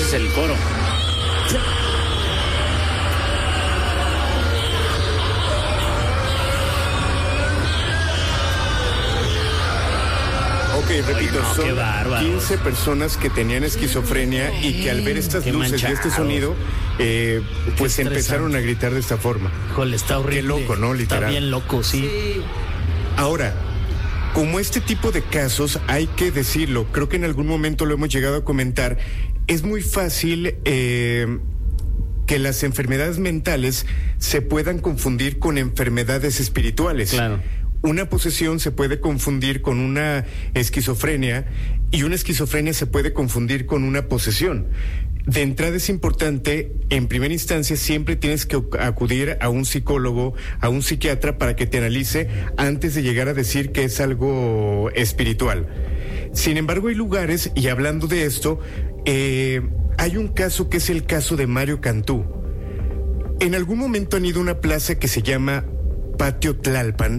es el coro. Ok, repito, no, qué son bárbaro. 15 personas que tenían esquizofrenia y que al ver estas Qué luces y manchado. este sonido, pues Qué empezaron a gritar de esta forma. Híjole, está horrible. Qué loco, ¿no? Literal. Está bien loco, sí. Ahora, como este tipo de casos, hay que decirlo, creo que en algún momento lo hemos llegado a comentar, es muy fácil que las enfermedades mentales se puedan confundir con enfermedades espirituales. Claro. Una posesión se puede confundir con una esquizofrenia y una esquizofrenia se puede confundir con una posesión. De entrada es importante, en primera instancia siempre tienes que acudir a un psicólogo, a un psiquiatra para que te analice antes de llegar a decir que es algo espiritual. Sin embargo, hay lugares, y hablando de esto, hay un caso que es el caso de Mario Cantú. En algún momento han ido a una plaza que se llama Patio Tlalpan.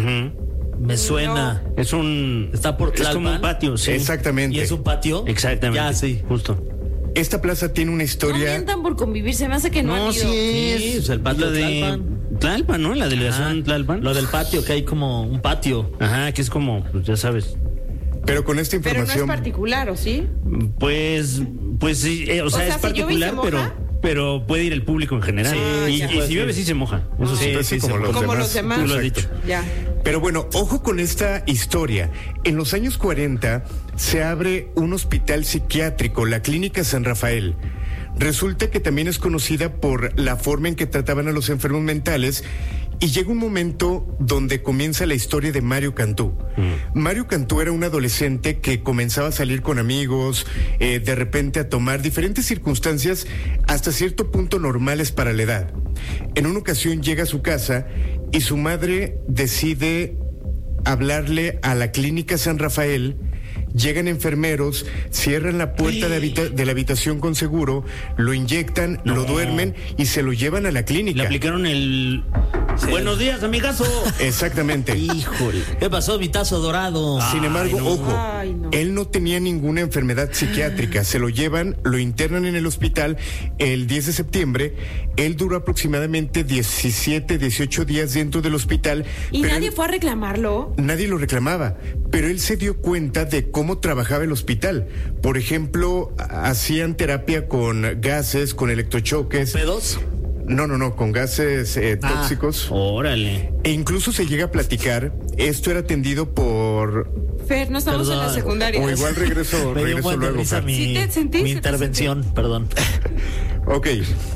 Me suena. Es un... Está por Es como Tlalpan. un patio, sí. Exactamente. ¿Y es un patio? Exactamente. Ya, sí. Justo. Esta plaza tiene una No historia. mientan por convivir, se me hace que no han ido. Sí, pues el patio la de de Tlalpan. Tlalpan, ¿no? La delegación Ajá. Tlalpan. Lo del patio, que hay como un patio. Ajá, que es como, pues ya sabes. Pero con esta Pero no es información. particular, ¿o sí? Pues sí, o sea, sea, es si llueve y se particular, moja. pero puede ir el público en general. Sí, y ya. y si llueve sí se moja. Eso sí. Pues sí, como se los Como demás. los demás. Tú lo has Exacto. dicho. Ya. Pero bueno, ojo con esta historia. En los años 40 se abre un hospital psiquiátrico, la Clínica San Rafael. Resulta que también es conocida por la forma en que trataban a los enfermos mentales y llega un momento donde comienza la historia de Mario Cantú. Mario Cantú era un adolescente que comenzaba a salir con amigos, de repente a tomar diferentes circunstancias hasta cierto punto normales para la edad. En una ocasión llega a su casa y su madre decide hablarle a la Clínica San Rafael. Llegan enfermeros, cierran la puerta de la habitación con seguro, lo inyectan, No. lo duermen y se lo llevan a la Le clínica. aplicaron el... Buenos días, amigazo. Exactamente. Híjole. ¿Qué pasó, mi tazo dorado? Sin embargo, no. ojo, Ay, no. él no tenía ninguna enfermedad psiquiátrica. Se lo llevan, lo internan en el hospital el 10 de septiembre. Él duró aproximadamente 17, 18 días dentro del hospital. ¿Y pero nadie él- fue a reclamarlo? Nadie lo reclamaba, pero él se dio cuenta de cómo trabajaba el hospital. Por ejemplo, hacían terapia con gases, con electrochoques. ¿Pedos? No, con gases tóxicos. Órale. E incluso se llega a platicar, esto era atendido por... Fer, no estamos en la Perdón. secundaria. O igual regreso Me dio un buen de luego. risa Fer. mi, ¿Sí te sentiste? mi intervención, perdón. Ok.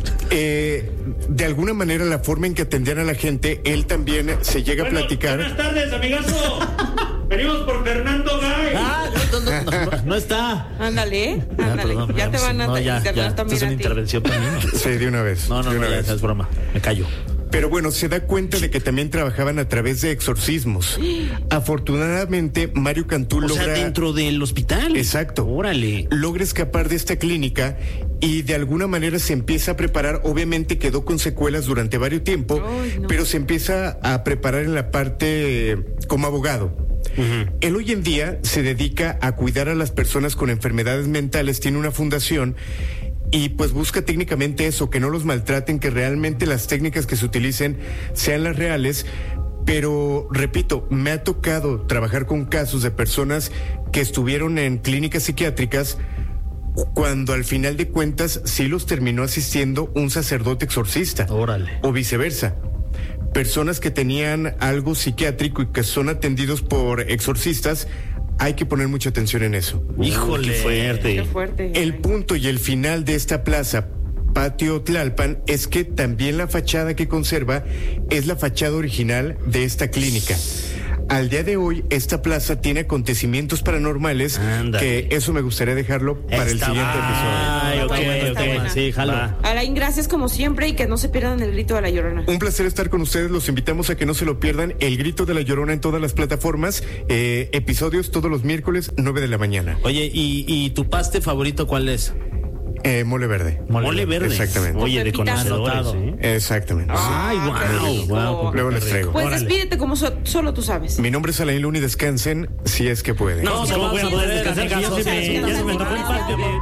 De alguna manera la forma en que atendían a la gente, él también se llega a platicar. Buenas tardes, amigazo. Venimos por Fernando Gay. No está. Ándale, Ah, ándale. perdón, Ya te van a no, ya, internar esto también es una a ti. intervención para mí. Sí, de una vez. No, de una ya, vez. es broma. Me callo. Pero bueno, se da cuenta de que también trabajaban a través de exorcismos. Afortunadamente, Mario Cantú O logra... sea, dentro del hospital. Exacto. Órale. Logra escapar de esta clínica y de alguna manera se empieza a preparar. Obviamente quedó con secuelas durante varios tiempo, Ay, no. pero se empieza a preparar en la parte como abogado. Él hoy en día se dedica a cuidar a las personas con enfermedades mentales, tiene una fundación y pues busca técnicamente eso, que no los maltraten, que realmente las técnicas que se utilicen sean las reales. Pero, repito, me ha tocado trabajar con casos de personas que estuvieron en clínicas psiquiátricas cuando al final de cuentas sí los terminó asistiendo un sacerdote exorcista. Órale. O viceversa. Personas que tenían algo psiquiátrico y que son atendidos por exorcistas, hay que poner mucha atención en eso. Híjole. Qué fuerte. Qué fuerte. El punto y el final de esta plaza, Patio Tlalpan, es que también la fachada que conserva es la fachada original de esta clínica. Al día de hoy, esta plaza tiene acontecimientos paranormales, Ándale. que eso me gustaría dejarlo para el Está siguiente Ay, episodio. Está buena, ok, está buena. sí, jalo. Va. Alain, gracias como siempre y que no se pierdan el grito de la Llorona. Un placer estar con ustedes, los invitamos a que no se lo pierdan, El Grito de la Llorona en todas las plataformas, episodios todos los miércoles, 9 de la mañana. Oye, ¿y tu paste favorito cuál es? Mole verde. Mole verde. Exactamente. Oye, de Con pepita. conocedores, Anotado. Exactamente. Ay, qué wow, rico. wow. Luego les traigo. Pues Órale. despídete como solo tú sabes. Mi nombre es Alain Luna y descansen si es que pueden. No, ¿cómo voy a poder descansar? Ya se me tocó el parte.